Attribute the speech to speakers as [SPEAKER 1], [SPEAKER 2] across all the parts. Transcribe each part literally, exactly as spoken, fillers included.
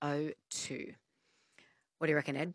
[SPEAKER 1] O two. What do you reckon, Ed?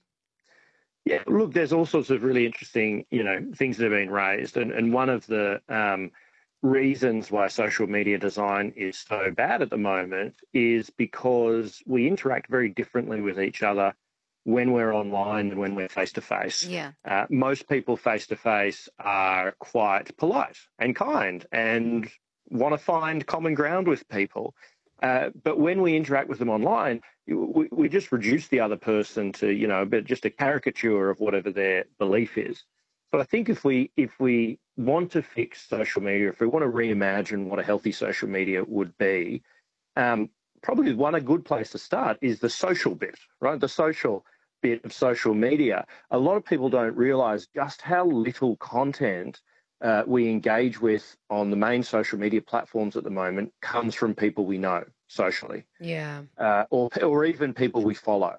[SPEAKER 2] Yeah, look, there's all sorts of really interesting, you know, things that have been raised. And, and one of the um, reasons why social media design is so bad at the moment is because we interact very differently with each other when we're online and when we're face-to-face.
[SPEAKER 1] Yeah.
[SPEAKER 2] Uh, most people face-to-face are quite polite and kind and want to find common ground with people. Uh, but when we interact with them online, we, we just reduce the other person to, you know, a bit just a caricature of whatever their belief is. So I think if we if we want to fix social media, if we want to reimagine what a healthy social media would be, um, probably one a good place to start is the social bit, right? The social bit of social media. A lot of people don't realise just how little content Uh, we engage with on the main social media platforms at the moment comes from people we know socially,
[SPEAKER 1] Yeah.
[SPEAKER 2] uh, or or even people we follow.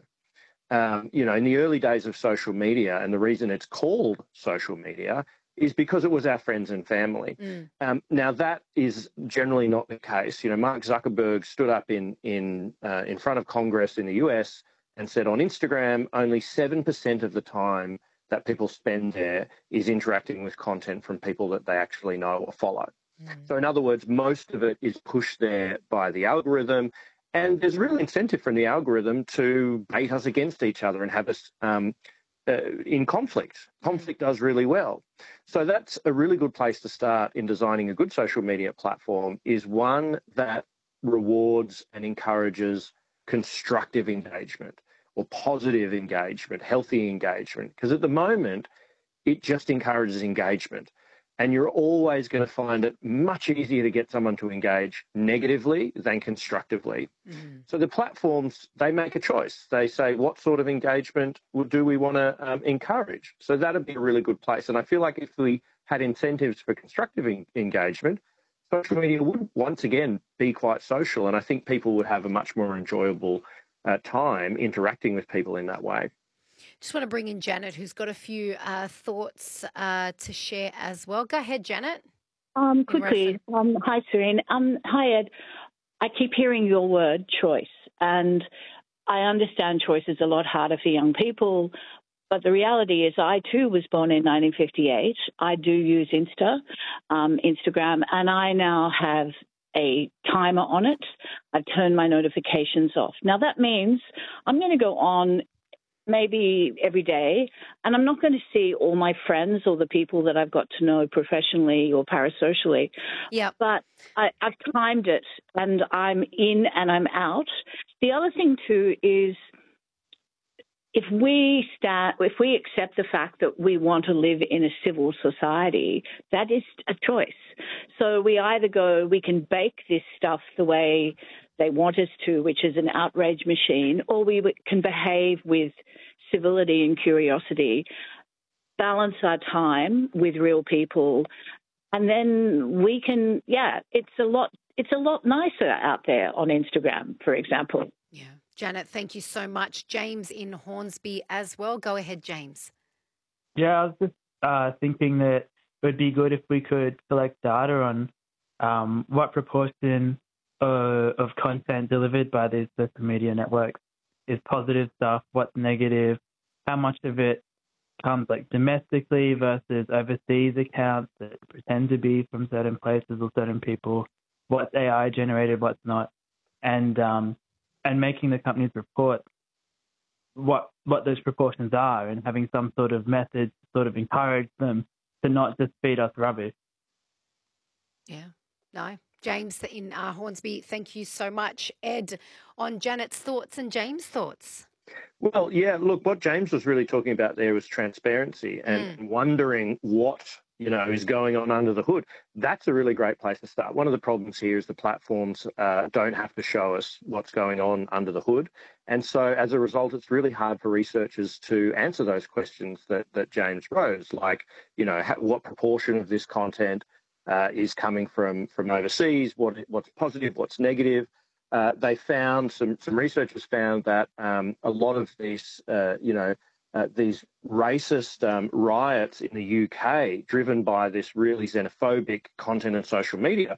[SPEAKER 2] Um, you know, in the early days of social media, and the reason it's called social media is because it was our friends and family.
[SPEAKER 1] Mm.
[SPEAKER 2] Um, now that is generally not the case. You know, Mark Zuckerberg stood up in in uh, in front of Congress in the U S and said on Instagram only seven percent of the time that people spend there is interacting with content from people that they actually know or follow.
[SPEAKER 1] Mm.
[SPEAKER 2] So in other words, most of it is pushed there by the algorithm, and there's real incentive from the algorithm to bait us against each other and have us um, uh, in conflict. Conflict
[SPEAKER 1] Mm.
[SPEAKER 2] does really well. So that's a really good place to start in designing a good social media platform, is one that rewards and encourages constructive engagement, or positive engagement, healthy engagement. Because at the moment, it just encourages engagement. And you're always going to find it much easier to get someone to engage negatively than constructively.
[SPEAKER 1] Mm.
[SPEAKER 2] So the platforms, they make a choice. They say, what sort of engagement do we want to um, encourage? So that'd be a really good place. And I feel like if we had incentives for constructive en- engagement, social media would once again be quite social. And I think people would have a much more enjoyable Uh, time interacting with people in that way.
[SPEAKER 1] Just want to bring in Janet, who's got a few uh, thoughts uh, to share as well. Go ahead, Janet.
[SPEAKER 3] Um, quickly, um, hi, Serene. Um, hi, Ed. I keep hearing your word, choice, and I understand choice is a lot harder for young people, but the reality is I, too, was born in nineteen fifty-eight. I do use Insta, um, Instagram, and I now have a timer on it. I've turned my notifications off. Now, that means I'm going to go on maybe every day, and I'm not going to see all my friends or the people that I've got to know professionally or parasocially.
[SPEAKER 1] Yeah.
[SPEAKER 3] But I, I've timed it, and I'm in and I'm out. The other thing, too, is if we start, if we accept the fact that we want to live in a civil society, that is a choice. So we either go, we can bake this stuff the way they want us to, which is an outrage machine, or we can behave with civility and curiosity, balance our time with real people, and then we can, yeah, it's a lot, it's a lot nicer out there on Instagram, for example.
[SPEAKER 1] Yeah. Janet, thank you so much. James in Hornsby as well. Go ahead, James.
[SPEAKER 4] Yeah, I was just uh, thinking that it would be good if we could collect data on um, what proportion uh, of content delivered by these social media networks is positive stuff, what's negative, how much of it comes like domestically versus overseas accounts that pretend to be from certain places or certain people, what's A I generated, what's not, and um, and making the companies report what what those proportions are and having some sort of method to sort of encourage them to not just feed us rubbish.
[SPEAKER 1] Yeah. No. James in uh, Hornsby, thank you so much. Ed, on Janet's thoughts and James' thoughts.
[SPEAKER 2] Well, yeah, look, what James was really talking about there was transparency and
[SPEAKER 1] Mm.
[SPEAKER 2] wondering what, you know, is going on under the hood. That's a really great place to start. One of the problems here is the platforms uh, don't have to show us what's going on under the hood. And so as a result, it's really hard for researchers to answer those questions that, that James rose, like, you know, how, what proportion of this content uh, is coming from, from overseas, what what's positive, what's negative. Uh, they found, some, some researchers found that um, a lot of these, uh, you know, uh, these racist um, riots in the U K, driven by this really xenophobic content and social media,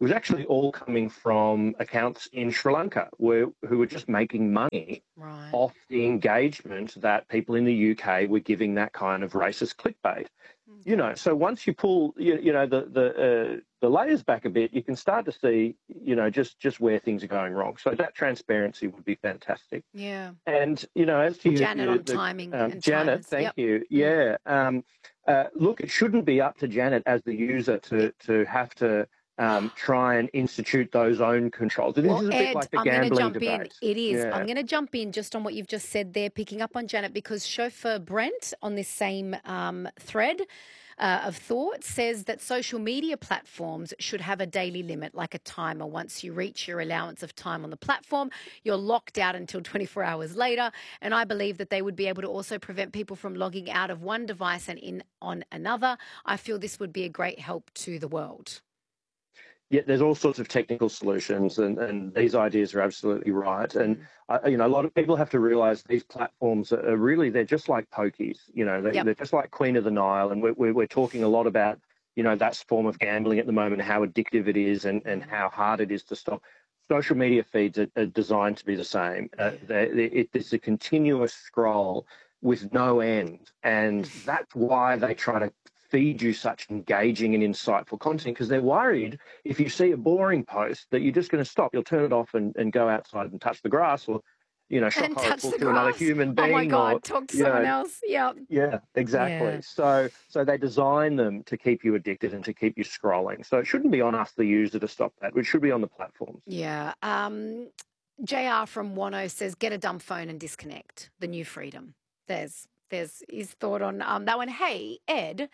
[SPEAKER 2] was actually all coming from accounts in Sri Lanka where, who were just making money
[SPEAKER 1] Right.
[SPEAKER 2] off the engagement that people in the U K were giving that kind of racist clickbait. You know, so once you pull, you, you know, the the uh, the layers back a bit, you can start to see, you know, just just where things are going wrong. So that transparency would be fantastic.
[SPEAKER 1] Yeah.
[SPEAKER 2] And you know, as to you,
[SPEAKER 1] Janet
[SPEAKER 2] you,
[SPEAKER 1] on
[SPEAKER 2] the,
[SPEAKER 1] timing
[SPEAKER 2] um,
[SPEAKER 1] and
[SPEAKER 2] Janet,
[SPEAKER 1] timers.
[SPEAKER 2] thank
[SPEAKER 1] Yep.
[SPEAKER 2] you.
[SPEAKER 1] Mm.
[SPEAKER 2] Yeah, um, uh, look, it shouldn't be up to Janet as the user to to have to um, try and institute those own controls. This
[SPEAKER 1] Well,
[SPEAKER 2] is a bit
[SPEAKER 1] Ed,
[SPEAKER 2] like the
[SPEAKER 1] I'm going to
[SPEAKER 2] gambling
[SPEAKER 1] jump in.
[SPEAKER 2] debate.
[SPEAKER 1] It is.
[SPEAKER 2] Yeah.
[SPEAKER 1] I'm going to jump in just on what you've just said there, picking up on Janet, because chauffeur Brent on this same um, thread uh, of thought says that social media platforms should have a daily limit, like a timer. Once you reach your allowance of time on the platform, you're locked out until twenty-four hours later. And I believe that they would be able to also prevent people from logging out of one device and in on another. I feel this would be a great help to the world.
[SPEAKER 2] Yeah, there's all sorts of technical solutions, and, and these ideas are absolutely right. And,
[SPEAKER 1] Mm.
[SPEAKER 2] uh, you know, a lot of people have to realise these platforms are really, they're just like pokies. You know, they,
[SPEAKER 1] Yep.
[SPEAKER 2] they're just like Queen of the Nile. And we're, we're, we're talking a lot about, you know, that form of gambling at the moment, how addictive it is and, and how hard it is to stop. Social media feeds are, are designed to be the same. Uh, they, they, it, it's a continuous scroll with no end. And that's why they try to feed you such engaging and insightful content, because they're worried if you see a boring post that you're just going to stop. You'll turn it off and, and go outside and touch the grass, or, you know, shock
[SPEAKER 1] And
[SPEAKER 2] horror
[SPEAKER 1] touch
[SPEAKER 2] to
[SPEAKER 1] the
[SPEAKER 2] another
[SPEAKER 1] grass.
[SPEAKER 2] human
[SPEAKER 1] Oh, my
[SPEAKER 2] being,
[SPEAKER 1] God.
[SPEAKER 2] or,
[SPEAKER 1] Talk to
[SPEAKER 2] you
[SPEAKER 1] someone
[SPEAKER 2] know,
[SPEAKER 1] else. Yep.
[SPEAKER 2] yeah, exactly.
[SPEAKER 1] Yeah.
[SPEAKER 2] So, so they design them to keep you addicted and to keep you scrolling. So it shouldn't be on us, the user, to stop that. It should be on the platforms.
[SPEAKER 1] Yeah. Um, J R from Wano says, get a dumb phone and disconnect. The new freedom. There's there's his thought on um, that one. Hey, Ed,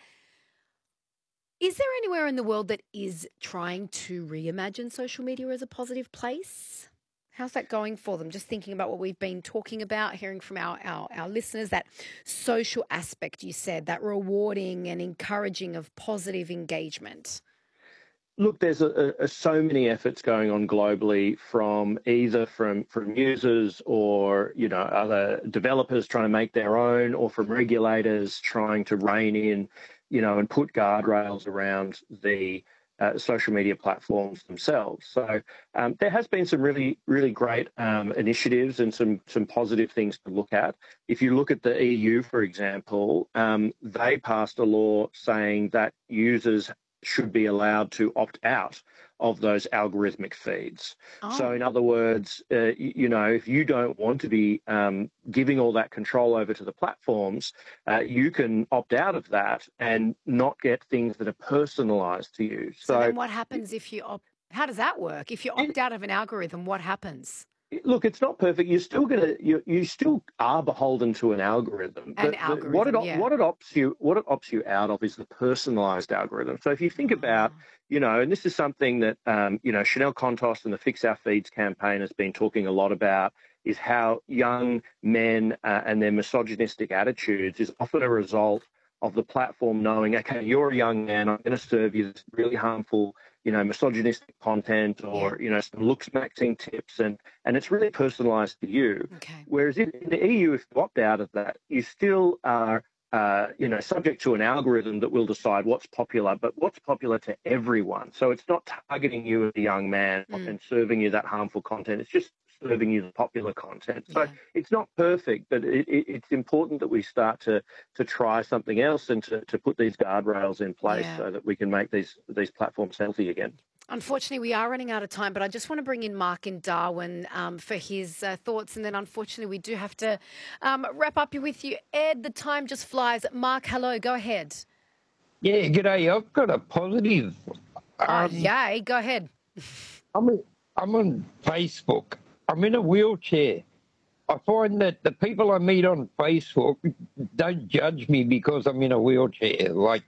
[SPEAKER 1] is there anywhere in the world that is trying to reimagine social media as a positive place? How's that going for them? Just thinking about what we've been talking about, hearing from our, our, our listeners, that social aspect you said, that rewarding and encouraging of positive engagement.
[SPEAKER 2] Look, there's a, a, so many efforts going on globally, from either from, from users or, you know, other developers trying to make their own, or from regulators trying to rein in, you know, and put guardrails around the uh, social media platforms themselves. So um, there has been some really, really great um, initiatives and some, some positive things to look at. If you look at the E U, for example, um, they passed a law saying that users should be allowed to opt out of those algorithmic feeds.
[SPEAKER 1] Oh.
[SPEAKER 2] So in other words, uh, you, you know, if you don't want to be um, giving all that control over to the platforms, uh, you can opt out of that and not get things that are personalized to you.
[SPEAKER 1] So,
[SPEAKER 2] So
[SPEAKER 1] then what happens if you opt? How does that work? If you opt
[SPEAKER 2] it,
[SPEAKER 1] out of an algorithm, what happens?
[SPEAKER 2] Look, it's not perfect. You're still gonna, you you still are beholden to an algorithm.
[SPEAKER 1] An
[SPEAKER 2] But the,
[SPEAKER 1] algorithm,
[SPEAKER 2] what it
[SPEAKER 1] yeah.
[SPEAKER 2] what it opts you what it opts you out of is the personalised algorithm. So if you think about, you know, and this is something that um, you know, Chanel Contos and the Fix Our Feeds campaign has been talking a lot about, is how young men uh, and their misogynistic attitudes is often a result of the platform knowing, okay, you're a young man, I'm going to serve you this really harmful, you know, misogynistic content, or,
[SPEAKER 1] Yeah.
[SPEAKER 2] you know, some looks-maxing tips, and, and it's really personalised to you.
[SPEAKER 1] Okay.
[SPEAKER 2] Whereas in, in the E U, if you opt out of that, you still are, uh, you know, subject to an algorithm that will decide what's popular, but what's popular to everyone. So it's not targeting you as a young man
[SPEAKER 1] Mm.
[SPEAKER 2] and serving you that harmful content. It's just serving you the popular content. So
[SPEAKER 1] Yeah.
[SPEAKER 2] it's not perfect, but it, it, it's important that we start to to try something else and to, to put these guardrails in place
[SPEAKER 1] Yeah.
[SPEAKER 2] so that we can make these these platforms healthy again.
[SPEAKER 1] Unfortunately, we are running out of time, but I just want to bring in Mark in Darwin um, for his uh, thoughts. And then, unfortunately, we do have to um, wrap up with you. Ed, the time just flies. Mark, hello, go ahead.
[SPEAKER 5] Yeah, g'day. I've got a positive.
[SPEAKER 1] Oh,
[SPEAKER 5] Um,
[SPEAKER 1] yay, go ahead.
[SPEAKER 5] I'm, a, I'm on Facebook. I'm in a wheelchair. I find that the people I meet on Facebook don't judge me because I'm in a wheelchair. Like,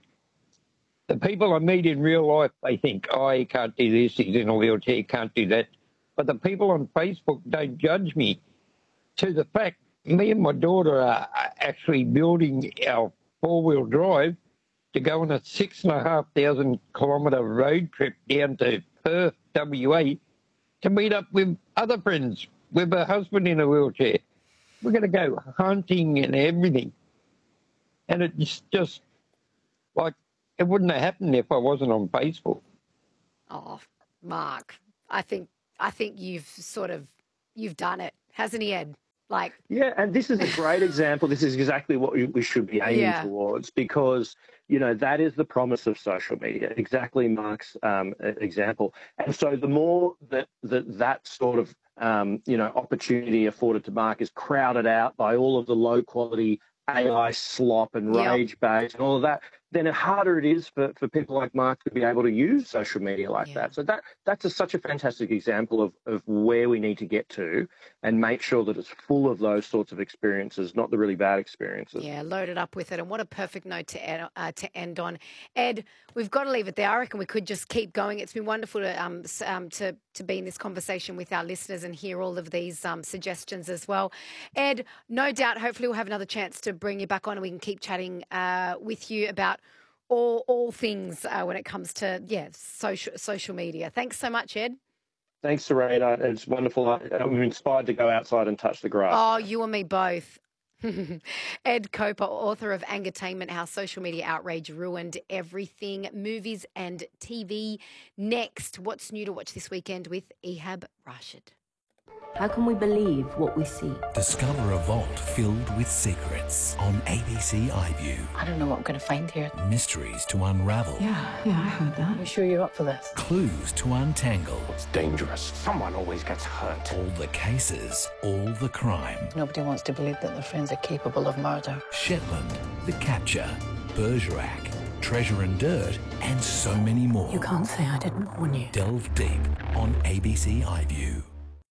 [SPEAKER 5] the people I meet in real life, they think, oh, he can't do this, he's in a wheelchair, he can't do that. But the people on Facebook don't judge me. To the fact, me and my daughter are actually building our four-wheel drive to go on a six and a half thousand kilometre road trip down to Perth, W A, to meet up with other friends with a husband in a wheelchair. We're going to go hunting and everything. And it's just like, it wouldn't have happened if I wasn't on Facebook.
[SPEAKER 1] Oh, Mark, I think I think you've sort of you've done it, hasn't he, Ed? Like,
[SPEAKER 2] yeah, and this is a great example. This is exactly what we, we should be aiming
[SPEAKER 1] Yeah.
[SPEAKER 2] towards, because, you know, that is the promise of social media. Exactly Mark's um, e- example. And so the more that that, that sort of, um, you know, opportunity afforded to Mark is crowded out by all of the low quality A I slop and
[SPEAKER 1] Yep.
[SPEAKER 2] rage bait and all of that, then the harder it is for, for people like Mark to be able to use social media like
[SPEAKER 1] Yeah.
[SPEAKER 2] that. So that that's a, such a fantastic example of, of where we need to get to and make sure that it's full of those sorts of experiences, not the really bad experiences.
[SPEAKER 1] Yeah, loaded up with it. And what a perfect note to end, uh, to end on. Ed, we've got to leave it there. I reckon we could just keep going. It's been wonderful to um, s- um, to, to be in this conversation with our listeners and hear all of these um, suggestions as well. Ed, no doubt, hopefully we'll have another chance to bring you back on and we can keep chatting uh, with you about all all things uh, when it comes to, yeah, social, social media. Thanks so much, Ed.
[SPEAKER 2] Thanks, Serena. It's wonderful. I- I'm inspired to go outside and touch the grass.
[SPEAKER 1] Oh, you and me both. Ed Coper, author of Angertainment, How Social Media Outrage Ruined Everything, Movies and T V. Next, what's new to watch this weekend with Ehab Rashid?
[SPEAKER 6] How can we believe what we see?
[SPEAKER 7] Discover a vault filled with secrets on A B C iView.
[SPEAKER 8] I don't know what I'm going to find here.
[SPEAKER 7] Mysteries to unravel.
[SPEAKER 8] Yeah, yeah, I heard that. You sure you're up for this?
[SPEAKER 7] Clues to untangle.
[SPEAKER 9] It's dangerous. Someone always gets hurt.
[SPEAKER 7] All the cases, all the crime.
[SPEAKER 8] Nobody wants to believe that their friends are capable of murder.
[SPEAKER 7] Shetland, The Capture, Bergerac, Treasure and Dirt, and so many more.
[SPEAKER 8] You can't say I didn't warn you.
[SPEAKER 7] Delve deep on A B C iView.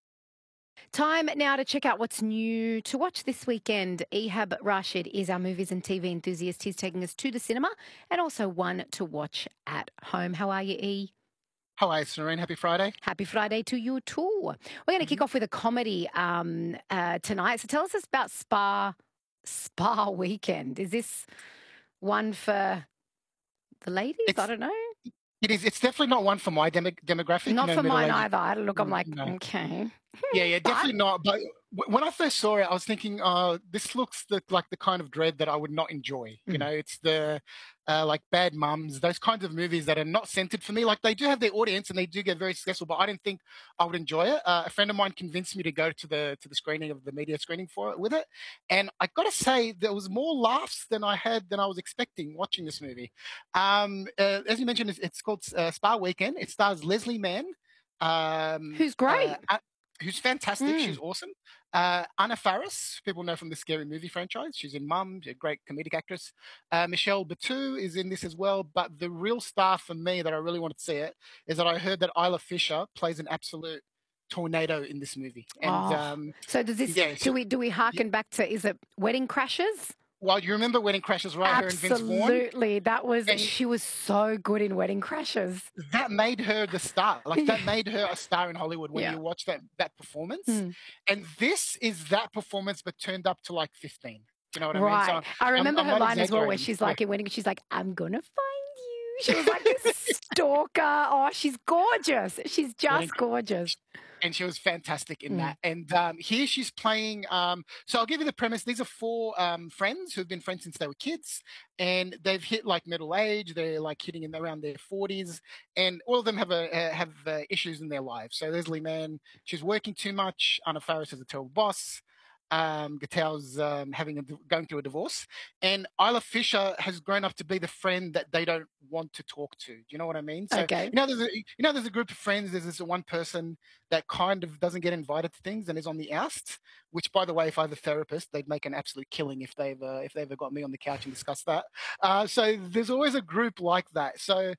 [SPEAKER 1] Time now to check out what's new to watch this weekend. Ehab Rashid is our movies and T V enthusiast. He's taking us to the cinema and also one to watch at home. How are you, E?
[SPEAKER 10] How are you, Serene? Happy Friday.
[SPEAKER 1] Happy Friday to you too. We're going to kick off with a comedy um, uh, tonight. So tell us about Spa Spa Weekend. Is this one for the ladies?
[SPEAKER 10] It's-
[SPEAKER 1] I don't know.
[SPEAKER 10] It is. It's definitely not one for my demo- demographic.
[SPEAKER 1] Not
[SPEAKER 10] you know,
[SPEAKER 1] for mine
[SPEAKER 10] middle-aged-
[SPEAKER 1] either. I look, I'm like,
[SPEAKER 10] No.
[SPEAKER 1] okay.
[SPEAKER 10] Yeah, yeah,
[SPEAKER 1] But-
[SPEAKER 10] definitely not. But w- when I first saw it, I was thinking, uh, this looks the, like the kind of dread that I would not enjoy. You
[SPEAKER 1] Mm.
[SPEAKER 10] know, it's the uh, like Bad Mums, those kinds of movies that are not centered for me. Like they do have their audience and they do get very successful, but I didn't think I would enjoy it. Uh, a friend of mine convinced me to go to the to the screening of the media screening for it with it, and I got to say there was more laughs than I had than I was expecting watching this movie. Um, uh, as you mentioned, it's, it's called uh, Spa Weekend. It stars Leslie Mann. Um,
[SPEAKER 1] Who's great.
[SPEAKER 10] uh, who's fantastic.
[SPEAKER 1] Mm.
[SPEAKER 10] She's awesome. Uh, Anna Faris, people know from the Scary Movie franchise. She's in Mum, she's a great comedic actress. Uh, Michelle Batu is in this as well. But the real star for me that I really wanted to see it is that I heard that Isla Fisher plays an absolute tornado in this movie. And
[SPEAKER 1] Oh.
[SPEAKER 10] um,
[SPEAKER 1] So does this,
[SPEAKER 10] yeah,
[SPEAKER 1] do
[SPEAKER 10] so-
[SPEAKER 1] we do we hearken back to, is it Wedding Crashers?
[SPEAKER 10] well, you remember Wedding Crashers, right? Her and Vince Vaughn.
[SPEAKER 1] Absolutely. That was,
[SPEAKER 10] And-
[SPEAKER 1] she was so good in Wedding Crashers.
[SPEAKER 10] That made her the star. Like that made her a star in Hollywood when
[SPEAKER 1] Yeah.
[SPEAKER 10] you watch that that performance.
[SPEAKER 1] Mm.
[SPEAKER 10] And this is that performance, but turned up to like fifteen. You know what I mean?
[SPEAKER 1] Right.
[SPEAKER 10] So
[SPEAKER 1] I
[SPEAKER 10] I'm-
[SPEAKER 1] remember
[SPEAKER 10] I'm
[SPEAKER 1] her
[SPEAKER 10] not
[SPEAKER 1] line as well where
[SPEAKER 10] exaggerating.
[SPEAKER 1] she's like in Wedding, she's like, I'm going to find you. She was like this stalker. Oh, she's gorgeous. She's just
[SPEAKER 10] Wedding-
[SPEAKER 1] gorgeous.
[SPEAKER 10] and she was fantastic in
[SPEAKER 1] Mm.
[SPEAKER 10] that. And um, here she's playing. Um, so I'll give you the premise. These are four um, friends who've been friends since they were kids, and they've hit like middle age. They're like hitting in around their forties, and all of them have a uh, have uh, issues in their lives. So Leslie Mann, she's working too much. Anna Faris is a terrible boss. Um, Gattel's um, having a, going through a divorce, and Isla Fisher has grown up to be the friend that they don't want to talk to. Do you know what I mean? So
[SPEAKER 1] Okay.
[SPEAKER 10] you know, there's a you know, there's a group of friends. There's this one person that kind of doesn't get invited to things and is on the oust. Which, by the way, if I was a therapist, they'd make an absolute killing if they've uh, if they ever got me on the couch and discussed that. Uh, so there's always a group like that. So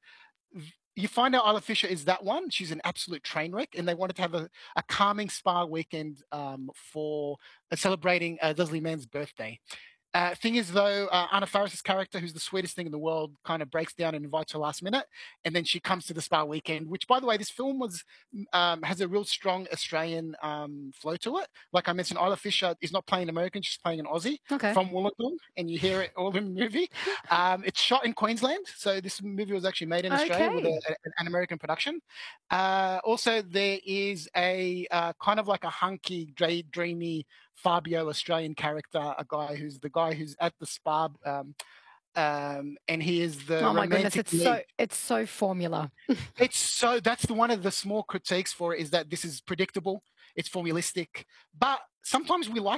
[SPEAKER 10] you find out Isla Fisher is that one. She's an absolute train wreck, and they wanted to have a, a calming spa weekend um, for uh, celebrating uh, Leslie Mann's birthday. Uh, thing is, though, uh, Anna Faris's character, who's the sweetest thing in the world, kind of breaks down and invites her last minute, and then she comes to the spa weekend. Which, by the way, this film was um, has a real strong Australian um, flow to it. Like I mentioned, Isla Fisher is not playing American; she's playing an Aussie
[SPEAKER 1] Okay.
[SPEAKER 10] from Wollongong, and you hear it all in the movie. Um, it's shot in Queensland, so this movie was actually made in Australia with
[SPEAKER 1] Okay.
[SPEAKER 10] a, a- an American production. Uh, also, there is a uh, kind of like a hunky, dra- dreamy Fabio Australian character, a guy who's the guy who's at the spa. Um, Um, and he is the
[SPEAKER 1] Oh my goodness,
[SPEAKER 10] romantic
[SPEAKER 1] it's so
[SPEAKER 10] lead.
[SPEAKER 1] it's so formula.
[SPEAKER 10] It's so that's the, one of the small critiques for it is that this is predictable, it's formulistic, but sometimes we like